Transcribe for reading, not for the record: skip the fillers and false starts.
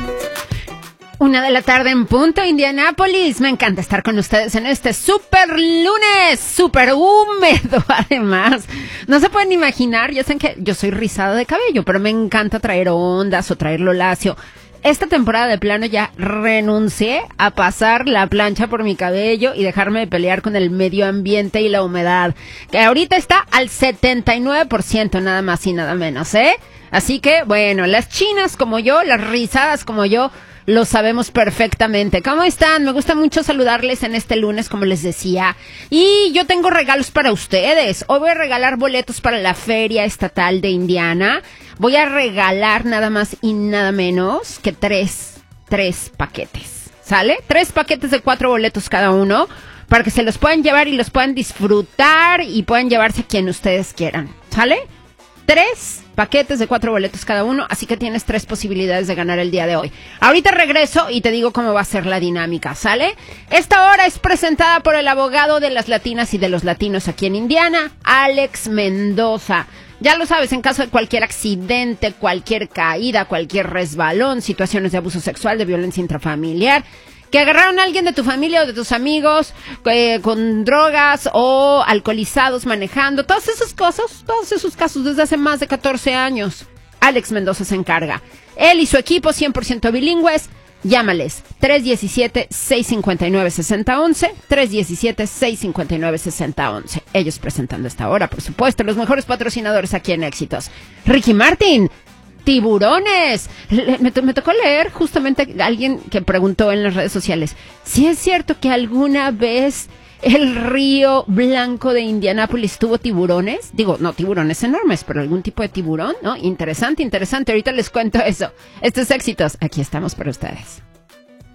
1:00 en punto, Indianápolis. Me encanta estar con ustedes en este súper lunes, súper húmedo además. No se pueden imaginar, ya saben que yo soy rizada de cabello, pero me encanta traer ondas o traerlo lacio. Esta temporada de plano ya renuncié a pasar la plancha por mi cabello y dejarme de pelear con el medio ambiente y la humedad, que ahorita está al 79% nada más y nada menos, ¿eh? Así que, bueno, las chinas como yo, las rizadas como yo, lo sabemos perfectamente. ¿Cómo están? Me gusta mucho saludarles en este lunes, como les decía. Y yo tengo regalos para ustedes. Hoy voy a regalar boletos para la Feria Estatal de Indiana. Voy a regalar nada más y nada menos que tres paquetes. ¿Sale? 3 paquetes de 4 boletos cada uno, para que se los puedan llevar y los puedan disfrutar y puedan llevarse a quien ustedes quieran. ¿Sale? 3 paquetes de 4 boletos cada uno, así que tienes 3 posibilidades de ganar el día de hoy. Ahorita regreso y te digo cómo va a ser la dinámica, ¿sale? Esta hora es presentada por el abogado de las latinas y de los latinos aquí en Indiana, Alex Mendoza. Ya lo sabes, en caso de cualquier accidente, cualquier caída, cualquier resbalón, situaciones de abuso sexual, de violencia intrafamiliar, que agarraron a alguien de tu familia o de tus amigos con drogas o alcoholizados manejando, todas esas cosas, todos esos casos desde hace más de 14 años. Alex Mendoza se encarga. Él y su equipo 100% bilingües. Llámales 317-659-6011, 317-659-6011. Ellos presentando esta hora, por supuesto, los mejores patrocinadores aquí en Éxitos. Ricky Martin. Tiburones. Me tocó leer justamente a alguien que preguntó en las redes sociales si es cierto que alguna vez el río Blanco de Indianápolis tuvo tiburones. Digo, no tiburones enormes, pero algún tipo de tiburón, ¿no? Interesante. Ahorita les cuento eso. Estos Éxitos, aquí estamos para ustedes.